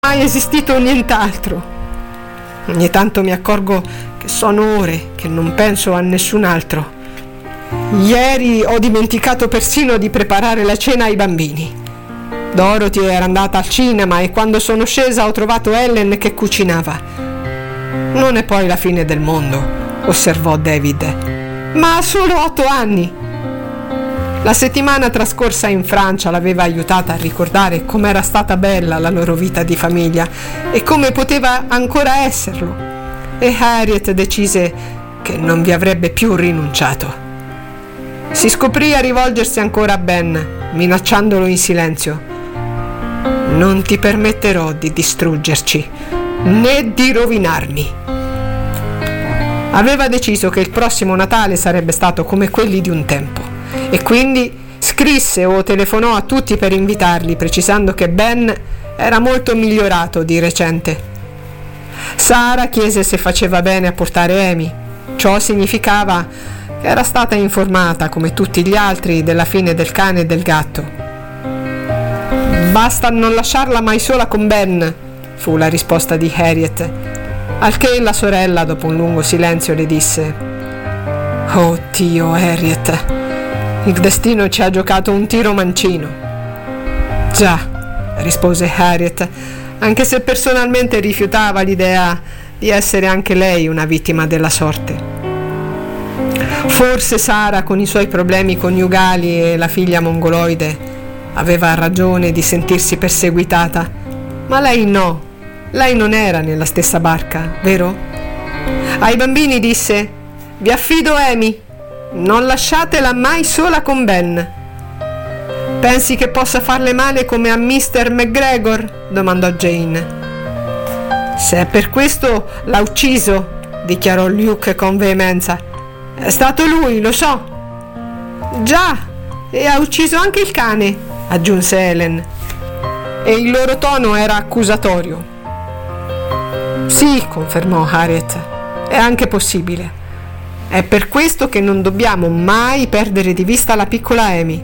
mai esistito nient'altro. Ogni tanto mi accorgo che sono ore che non penso a nessun altro. Ieri ho dimenticato persino di preparare la cena ai bambini. Dorothy era andata al cinema e quando sono scesa ho trovato Ellen che cucinava. Non è poi la fine del mondo, osservò David, ma ha solo 8 anni. La settimana trascorsa in Francia l'aveva aiutata a ricordare com'era stata bella la loro vita di famiglia e come poteva ancora esserlo, e Harriet decise che non vi avrebbe più rinunciato. Si scoprì a rivolgersi ancora a Ben, minacciandolo in silenzio. Non ti permetterò di distruggerci, né di rovinarmi. Aveva deciso che il prossimo Natale sarebbe stato come quelli di un tempo e quindi scrisse o telefonò a tutti per invitarli, precisando che Ben era molto migliorato di recente. Sara chiese se faceva bene a portare Amy. Ciò significava che era stata informata, come tutti gli altri, della fine del cane e del gatto. Basta non lasciarla mai sola con Ben, fu la risposta di Harriet, al che la sorella, dopo un lungo silenzio, le disse: «Oh Dio, Harriet, il destino ci ha giocato un tiro mancino». «Già», rispose Harriet, anche se personalmente rifiutava l'idea di essere anche lei una vittima della sorte. Forse Sara, con i suoi problemi coniugali e la figlia mongoloide, aveva ragione di sentirsi perseguitata, ma lei no, lei non era nella stessa barca, vero? Ai bambini disse: «Vi affido Amy, non lasciatela mai sola con Ben». «Pensi che possa farle male come a Mr. McGregor?» domandò Jane. «Se è per questo l'ha ucciso», dichiarò Luke con veemenza. «È stato lui, lo so». «Già, e ha ucciso anche il cane», aggiunse Helen, e il loro tono era accusatorio. «Sì», confermò Harriet, «è anche possibile. È per questo che non dobbiamo mai perdere di vista la piccola Amy».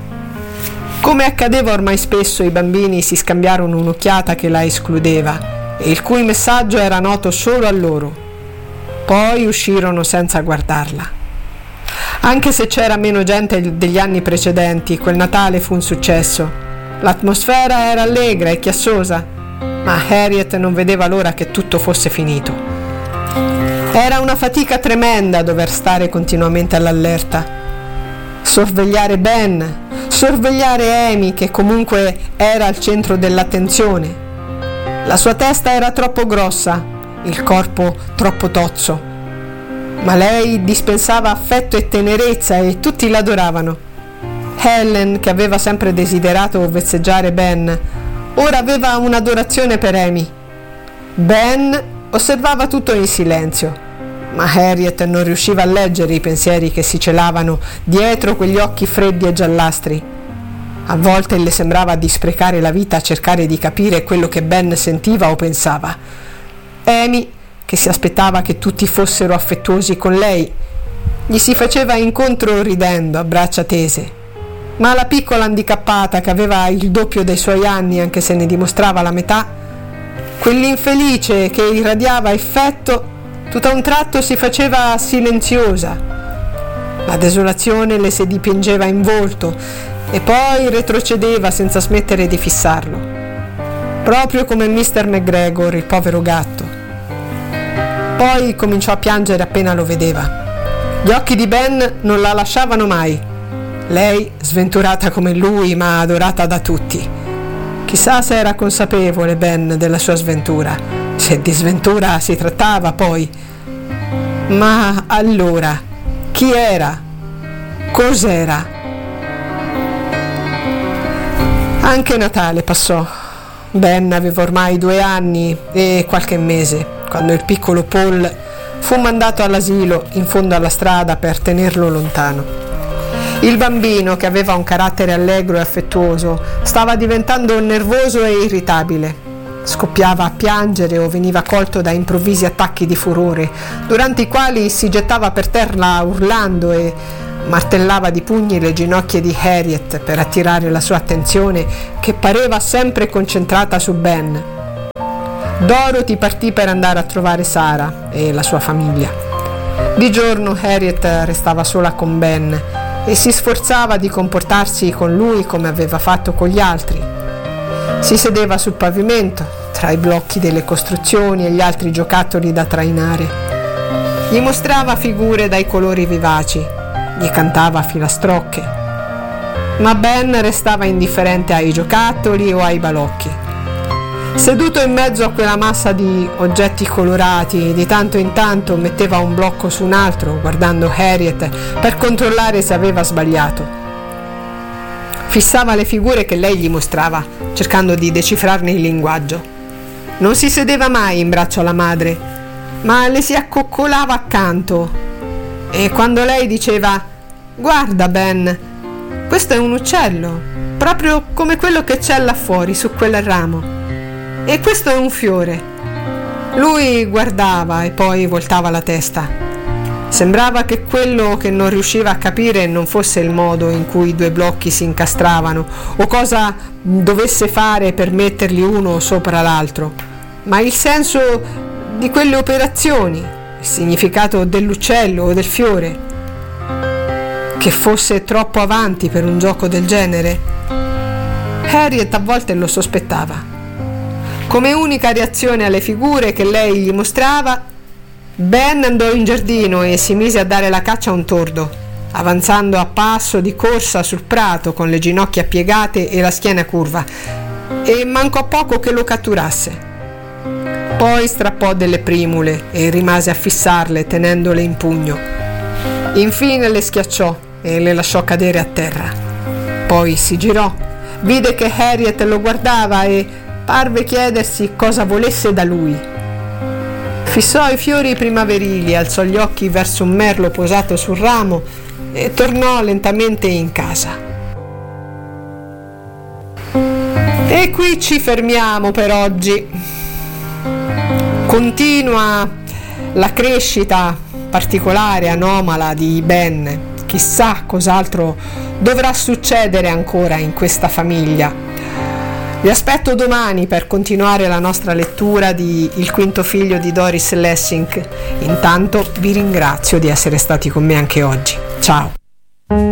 Come accadeva ormai spesso, i bambini si scambiarono un'occhiata che la escludeva e il cui messaggio era noto solo a loro. Poi uscirono senza guardarla. Anche se c'era meno gente degli anni precedenti, quel Natale fu un successo. L'atmosfera era allegra e chiassosa, ma Harriet non vedeva l'ora che tutto fosse finito. Era una fatica tremenda dover stare continuamente all'allerta. Sorvegliare Ben, sorvegliare Amy, che comunque era al centro dell'attenzione. La sua testa era troppo grossa, il corpo troppo tozzo, ma lei dispensava affetto e tenerezza e tutti l'adoravano. Helen, che aveva sempre desiderato vezzeggiare Ben, ora aveva un'adorazione per Amy. Ben osservava tutto in silenzio, ma Harriet non riusciva a leggere i pensieri che si celavano dietro quegli occhi freddi e giallastri. A volte le sembrava di sprecare la vita a cercare di capire quello che Ben sentiva o pensava. Amy, che si aspettava che tutti fossero affettuosi con lei, gli si faceva incontro ridendo, a braccia tese. Ma la piccola handicappata, che aveva il doppio dei suoi anni anche se ne dimostrava la metà, quell'infelice che irradiava affetto, tutto a un tratto si faceva silenziosa. La desolazione le si dipingeva in volto e poi retrocedeva senza smettere di fissarlo, proprio come Mr. McGregor, il povero gatto. Poi cominciò a piangere appena lo vedeva. Gli occhi di Ben non la lasciavano mai. Lei, sventurata come lui, ma adorata da tutti. Chissà se era consapevole Ben della sua sventura, se di sventura si trattava poi. Ma allora, chi era? Cos'era? Anche Natale passò. Ben aveva ormai 2 anni e qualche mese, quando il piccolo Paul fu mandato all'asilo in fondo alla strada per tenerlo lontano. Il bambino, che aveva un carattere allegro e affettuoso, stava diventando nervoso e irritabile. Scoppiava a piangere o veniva colto da improvvisi attacchi di furore, durante i quali si gettava per terra urlando e martellava di pugni le ginocchia di Harriet per attirare la sua attenzione, che pareva sempre concentrata su Ben. Dorothy partì per andare a trovare Sara e la sua famiglia. Di giorno Harriet restava sola con Ben e si sforzava di comportarsi con lui come aveva fatto con gli altri. Si sedeva sul pavimento, tra i blocchi delle costruzioni e gli altri giocattoli da trainare. Gli mostrava figure dai colori vivaci, gli cantava filastrocche. Ma Ben restava indifferente ai giocattoli o ai balocchi. Seduto in mezzo a quella massa di oggetti colorati, di tanto in tanto metteva un blocco su un altro, guardando Harriet per controllare se aveva sbagliato. Fissava le figure che lei gli mostrava, cercando di decifrarne il linguaggio. Non si sedeva mai in braccio alla madre, ma le si accoccolava accanto. E quando lei diceva: «Guarda, Ben, questo è un uccello, proprio come quello che c'è là fuori su quel ramo. E questo è un fiore». Lui guardava e poi voltava la testa. Sembrava che quello che non riusciva a capire non fosse il modo in cui i due blocchi si incastravano o cosa dovesse fare per metterli uno sopra l'altro, ma il senso di quelle operazioni, il significato dell'uccello o del fiore. Che fosse troppo avanti per un gioco del genere? Harriet a volte lo sospettava. Come unica reazione alle figure che lei gli mostrava, Ben andò in giardino e si mise a dare la caccia a un tordo, avanzando a passo di corsa sul prato con le ginocchia piegate e la schiena curva, e mancò poco che lo catturasse. Poi strappò delle primule e rimase a fissarle tenendole in pugno. Infine le schiacciò e le lasciò cadere a terra. Poi si girò, vide che Harriet lo guardava e parve chiedersi cosa volesse da lui. Fissò i fiori primaverili, alzò gli occhi verso un merlo posato sul ramo e tornò lentamente in casa. E qui ci fermiamo per oggi. Continua la crescita particolare, anomala di Ben. Chissà cos'altro dovrà succedere ancora in questa famiglia. Vi aspetto domani per continuare la nostra lettura di Il quinto figlio di Doris Lessing. Intanto vi ringrazio di essere stati con me anche oggi. Ciao!